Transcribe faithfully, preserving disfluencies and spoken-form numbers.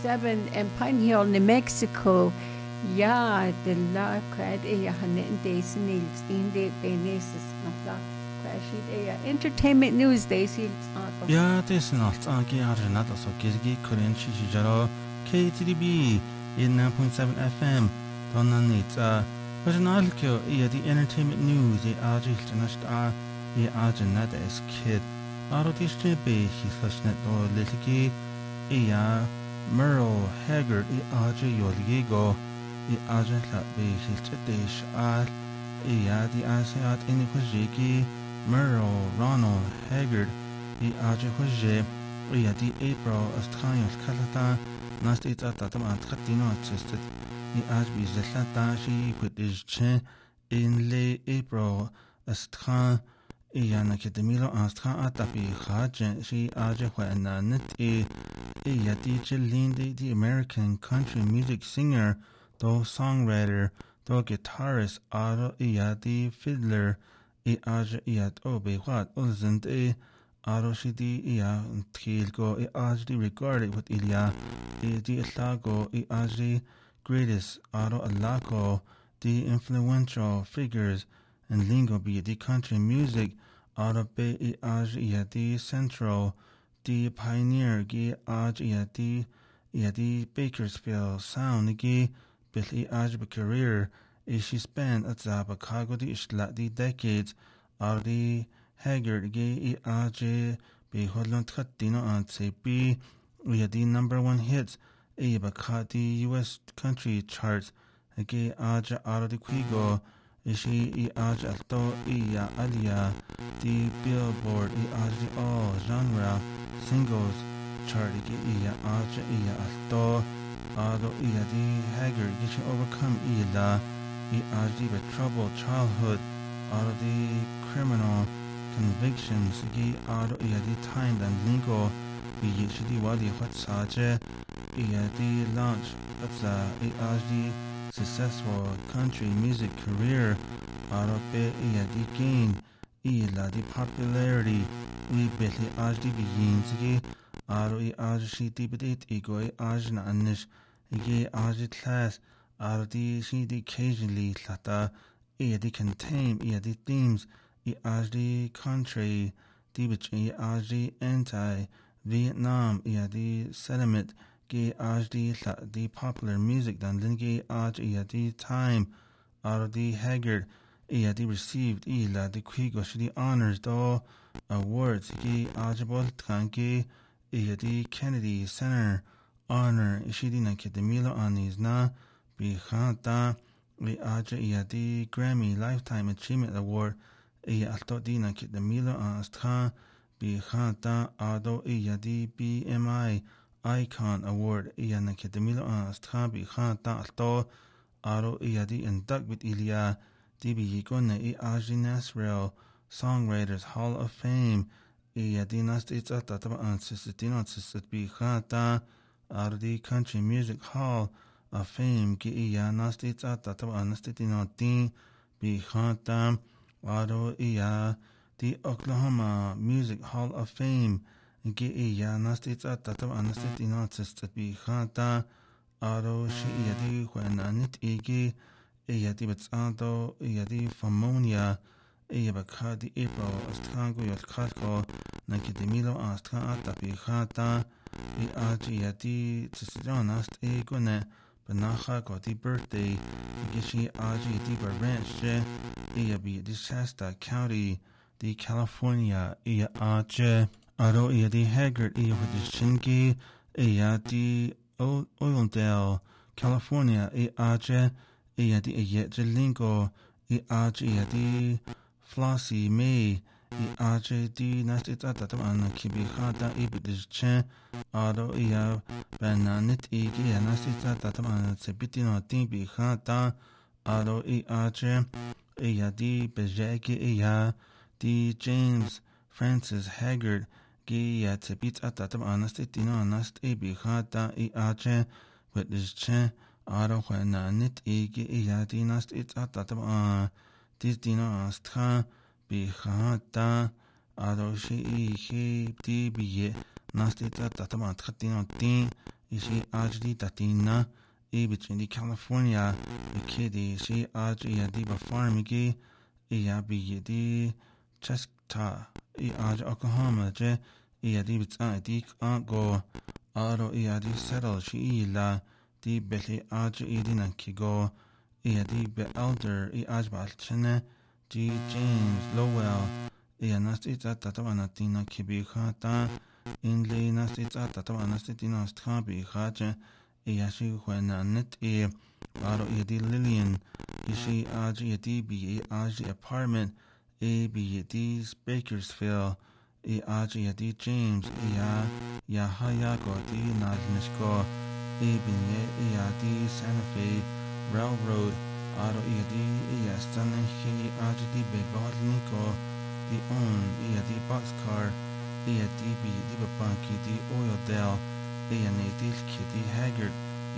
seven and Pine Hill, New Mexico. Ja, de la crad e hanen days nils in de benesis na crashid e entertainment news days il Ja, det är snart att jag har renat så gizgi kuren shishijaro K T D B in nine point seven F M. Donna nit uh but an alkyo e the entertainment news e ajil tanast a e ajin na des kid. Aro dishte be hi sashnet do litiki e ya Merle Haggard e ajil yoligo e ajin la be hi tadish al e ya di asiat in kujiki Merle Ronald Haggard e ajil kuje e ya di April astkhayal kalata nast it at atam at khatino assisted e aj bi zalata shi kudishche in le April astkha e yana kedemilo astkha atapi khaje shi aj khwana net e e ya di Jilinde the American country music singer do songwriter do guitarist aro e ya di fiddler e aj e at obe khat ulzent e aro shi di ia tkhilgo e aj di regarded with ilia e di lago e aj di greatest aro alako the influential figures and lingo be the country music aro be e aj ia di central the pioneer ge aj ia di ia di Bakersfield sound ge bil e aj be career e she spent at Zabacago di ishla di decades aro di Haggard ge e aj be hodlon tkhatino an C B we the number one hits e bakati U S country charts ge aj aro di quigo ishi e aj alto e ya alia the Billboard e aj di all genre singles chart ge e ya aj e ya alto aro e ya di Haggard ge she overcome e la e aj di be troubled childhood aro di criminal convictions ge aro e ya di time and lingo be yishidi wadi khat saje e ya di launch of the e aj di successful country music career aro be e ya di gain e la di popularity we be e aj di begins ge aro e aj shi di bedit e go e aj na anish ge aj class aro di shi di occasionally lata e ya di contain e ya di themes e aj di country di bich e aj di anti Vietnam e ya di sentiment ge aj di la di popular music dan linge aj e ya di time aro di Haggard e ya di received e la di quigo shi di honors do awards ge aj bol tkange e ya di Kennedy Center honor shi di na kedemilo anis na bi khata e aj e ya di Grammy Lifetime Achievement Award e alto di na kedemilo astha bi khata ado e ya di B M I Icon Award e ya na kedemilo astha bi khata alto aro e ya di induct with Ilia di bi yikone e aj Nashville Songwriters Hall of Fame e ya di nast itza tataba ansistino tsist bi khata aro di Country Music Hall of Fame ge e ya nast itza tataba anstitino ti bi khata aro e ya the Oklahoma Music Hall of Fame ge e ya nast itza tataba anstitino tsist bi khata aro shi e ya di khwana nit e ge e ya di batsado e ya di Famonia e ya bakadi April asthango yal khalko na kedemilo astha atapi khata e aj ya di tsijanast e gone banacha go di birthday ge shi aj di ranch e ya bi di Shasta County di California e ya aj aro e ya di Haggard e ya di Shingi e ya di Oildale California e aj e ya di e ya Jilingo e aj e ya di Flossie May e aj di nast it at an kibi khata e bidche aro e ya bananit e ge ya nast it at an sebitino tin bi khata aro e aj e ya di bejeke e ya di James Francis Haggard ge ya sebit at an nast it no nast e bi khata e aj bidche aro khana nit e ge e ya di nast it at an dis dino astha bi khata aro shi e he di bi nast it at an khatino tin ishi ajdi datina e between the California the kidi shi aj ya di ba farmigi e ya bi di chesta e aj Oklahoma je e ya di bitsa di go aro e ya di settle shi la di beli aj e di nankigo e ya di be elder e aj ba alchene di James Lowell e ya nasti tata wana tina kibi khata in le nasti tata wana sti tina stkabi khaje e ya shi khwana net e aro e di Lillian ishi aj e di bi e aj apartment e bi e di Bakersfield e aj e di James e ya ya haya go di nadnishko e bin e e ya di Santa Fe Railroad aro e di e ya stane hi aj di begodniko di own e ya di boxcar e ya di bi di banki di Oildale e ya ne di Kitty Haggard